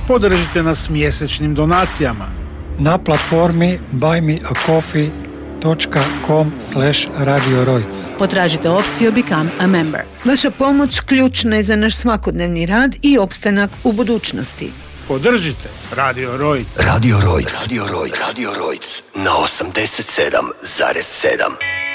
Podržite nas mjesečnim donacijama na platformi buymeacoffee.com/Radio Rojc. Potražite opciju Become a Member. Vaša pomoć ključna je za naš svakodnevni rad i opstanak u budućnosti. Podržite Radio Rojc. Radio Rojc. Radio Rojc. Radio Rojc. Na 87,7.